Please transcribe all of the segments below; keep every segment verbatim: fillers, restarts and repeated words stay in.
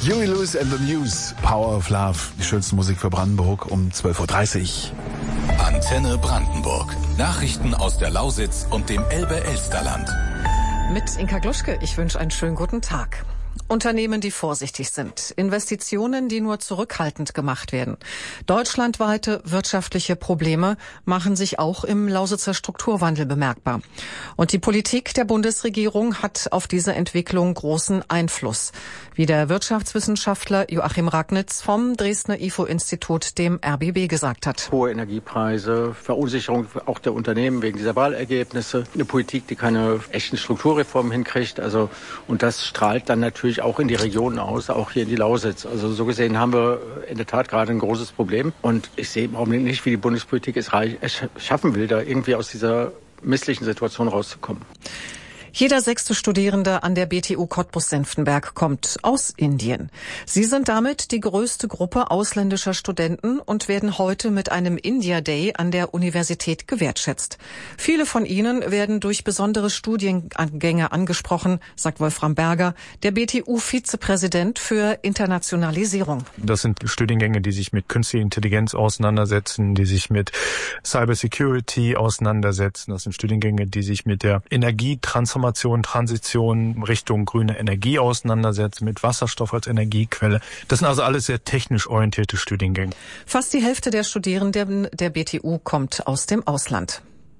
Huey Lewis and the News, Power of Love, die schönste Musik für Brandenburg um zwölf Uhr dreißig. Antenne Brandenburg. Nachrichten aus der Lausitz und dem Elbe-Elsterland. Mit Inka Gluschke, ich wünsche einen schönen guten Tag. Unternehmen, die vorsichtig sind. Investitionen, die nur zurückhaltend gemacht werden. Deutschlandweite wirtschaftliche Probleme machen sich auch im Lausitzer Strukturwandel bemerkbar. Und die Politik der Bundesregierung hat auf diese Entwicklung großen Einfluss. Wie der Wirtschaftswissenschaftler Joachim Ragnitz vom Dresdner I F O-Institut dem R B B gesagt hat. Hohe Energiepreise, Verunsicherung auch der Unternehmen wegen dieser Wahlergebnisse, eine Politik, die keine echten Strukturreformen hinkriegt. Also, und das strahlt dann natürlich auch in die Regionen aus, auch hier in die Lausitz. Also so gesehen haben wir in der Tat gerade ein großes Problem. Und ich sehe im Augenblick nicht, wie die Bundespolitik es schaffen will, da irgendwie aus dieser misslichen Situation rauszukommen. Jeder sechste Studierende an der B T U Cottbus-Senftenberg kommt aus Indien. Sie sind damit die größte Gruppe ausländischer Studenten und werden heute mit einem India Day an der Universität gewertschätzt. Viele von ihnen werden durch besondere Studiengänge angesprochen, sagt Wolfram Berger, der B T U-Vizepräsident für Internationalisierung. Das sind Studiengänge, die sich mit künstlicher Intelligenz auseinandersetzen, die sich mit Cybersecurity auseinandersetzen. Das sind Studiengänge, die sich mit der Energietransformation Transition Richtung grüne Energie auseinandersetzen, mit Wasserstoff als Energiequelle. Das sind also alles sehr technisch orientierte Studiengänge. Fast die Hälfte der Studierenden der B T U kommt aus dem Ausland.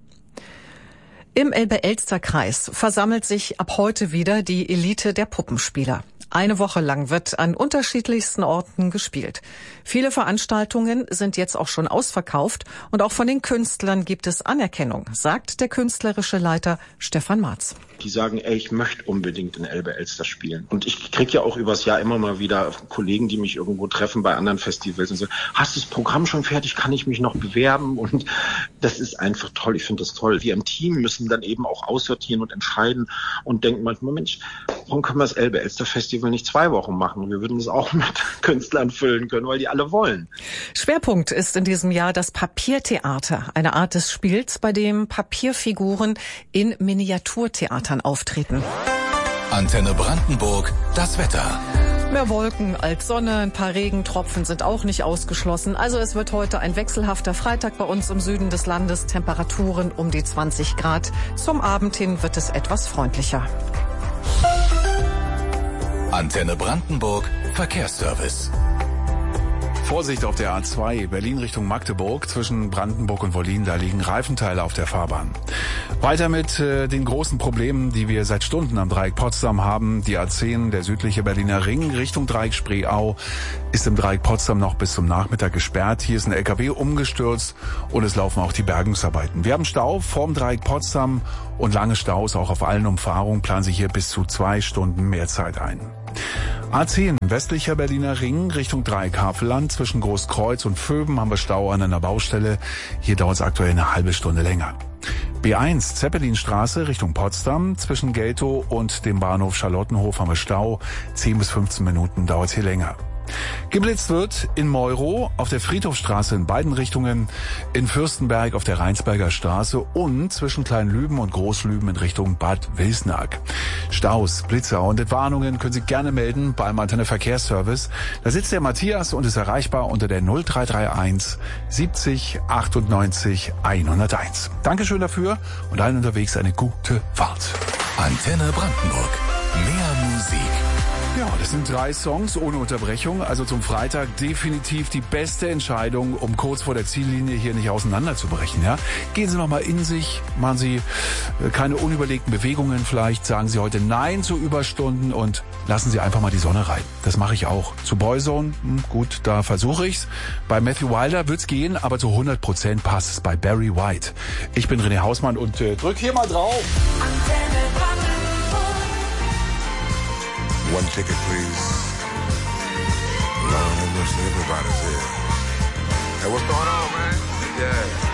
Im Elbe-Elster-Kreis versammelt sich ab heute wieder die Elite der Puppenspieler. Eine Woche lang wird an unterschiedlichsten Orten gespielt. Viele Veranstaltungen sind jetzt auch schon ausverkauft und auch von den Künstlern gibt es Anerkennung, sagt der künstlerische Leiter Stefan Marz. Die sagen, ey, ich möchte unbedingt in Elbe-Elster spielen. Und ich kriege ja auch übers Jahr immer mal wieder Kollegen, die mich irgendwo treffen bei anderen Festivals und sagen, hast du das Programm schon fertig, kann ich mich noch bewerben? Und das ist einfach toll, ich finde das toll. Wir im Team müssen dann eben auch aussortieren und entscheiden und denken manchmal, Mensch, warum können wir das Elbe-Elster Festival nicht zwei Wochen machen? Wir würden es auch mit Künstlern füllen können, weil die alle wollen. Schwerpunkt ist in diesem Jahr das Papiertheater, eine Art des Spiels, bei dem Papierfiguren in Miniaturtheatern auftreten. Antenne Brandenburg, das Wetter. Mehr Wolken als Sonne, ein paar Regentropfen sind auch nicht ausgeschlossen. Also es wird heute ein wechselhafter Freitag bei uns im Süden des Landes. Temperaturen um die zwanzig Grad. Zum Abend hin wird es etwas freundlicher. Antenne Brandenburg, Verkehrsservice. Vorsicht auf der A zwei, Berlin Richtung Magdeburg, zwischen Brandenburg und Wollin, da liegen Reifenteile auf der Fahrbahn. Weiter mit äh, den großen Problemen, die wir seit Stunden am Dreieck Potsdam haben. Die A zehn, der südliche Berliner Ring, Richtung Dreieck Spreeau, ist im Dreieck Potsdam noch bis zum Nachmittag gesperrt. Hier ist ein L K W umgestürzt und es laufen auch die Bergungsarbeiten. Wir haben Stau vorm Dreieck Potsdam und lange Staus auch auf allen Umfahrungen, planen sich hier bis zu zwei Stunden mehr Zeit ein. A zehn, westlicher Berliner Ring, Richtung Dreieck Havelland. Zwischen Großkreuz und Vöben haben wir Stau an einer Baustelle. Hier dauert es aktuell eine halbe Stunde länger. B eins, Zeppelinstraße, Richtung Potsdam. Zwischen Geltow und dem Bahnhof Charlottenhof haben wir Stau. zehn bis fünfzehn Minuten dauert es hier länger. Geblitzt wird in Meuro, auf der Friedhofstraße in beiden Richtungen, in Fürstenberg auf der Rheinsberger Straße und zwischen Kleinlüben und Großlüben in Richtung Bad Wilsnack. Staus, Blitzer und Entwarnungen können Sie gerne melden beim Antenne Verkehrsservice. Da sitzt der Matthias und ist erreichbar unter der null drei drei eins siebzig achtundneunzig hunderteins. Dankeschön dafür und allen unterwegs eine gute Fahrt. Antenne Brandenburg. Mehr Musik. Ja, das sind drei Songs ohne Unterbrechung. Also zum Freitag definitiv die beste Entscheidung, um kurz vor der Ziellinie hier nicht auseinanderzubrechen. Ja? Gehen Sie noch mal in sich, machen Sie keine unüberlegten Bewegungen vielleicht, sagen Sie heute Nein zu Überstunden und lassen Sie einfach mal die Sonne rein. Das mache ich auch. Zu Boyzone, hm, gut, da versuche ich's. Bei Matthew Wilder wird's gehen, aber zu hundert Prozent passt es bei Barry White. Ich bin René Hausmann und äh, drück hier mal drauf. One ticket, please. Lord have mercy, everybody's here. Hey, what's going on, man? Yeah.